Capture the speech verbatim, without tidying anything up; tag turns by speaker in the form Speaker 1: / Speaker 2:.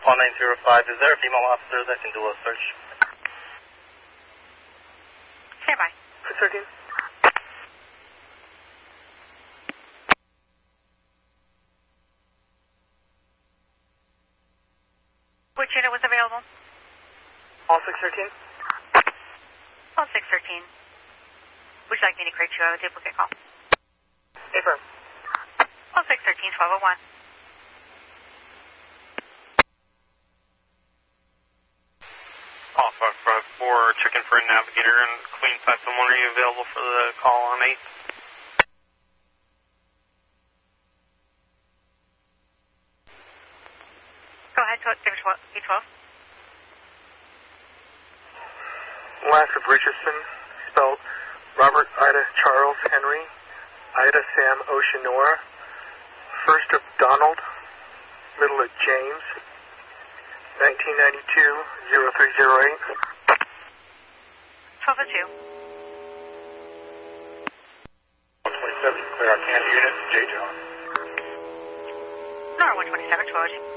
Speaker 1: one nine zero five. Is there a female officer that can do a search?
Speaker 2: Stand by.
Speaker 3: six thirteen.
Speaker 2: Which unit was available?
Speaker 3: All six thirteen.
Speaker 2: All six thirteen. Would you like me to create you a duplicate call?
Speaker 3: Affirm.
Speaker 2: All six thirteen, twelve oh one.
Speaker 4: All five five four, checking for a navigator and clean five someone. Are you available for the call on eight?
Speaker 2: Go ahead, eight twelve.
Speaker 3: Last of Richardson, spelled Robert Ida Charles Henry, Ida Sam Oceanora, first of Donald, middle of James, nineteen ninety-two, zero three zero eight.
Speaker 2: twelve oh two.
Speaker 1: one twenty-seven, clear out can unit, J. John.
Speaker 2: Nora one twenty-seven, twelve oh two.